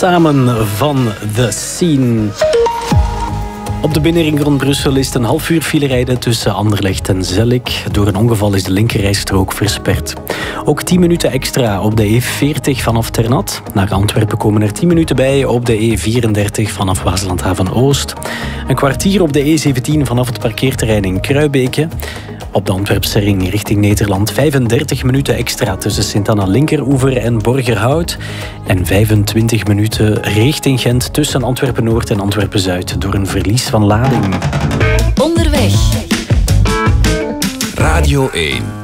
Samen van The Scene. Op de binnenring rond Brussel is het een half uur file rijden tussen Anderlecht en Zellik. Door een ongeval is de linkerrijstrook versperd. Ook 10 minuten extra op de E40 vanaf Ternat. Naar Antwerpen komen er 10 minuten bij op de E34 vanaf Waaslandhaven Oost. Een kwartier op de E17 vanaf het parkeerterrein in Kruibeke. Op de Antwerpse ring richting Nederland 35 minuten extra tussen Sint-Anna Linkeroever en Borgerhout. En 25 minuten richting Gent tussen Antwerpen-Noord en Antwerpen-Zuid door een verlies van lading. Onderweg. Radio 1.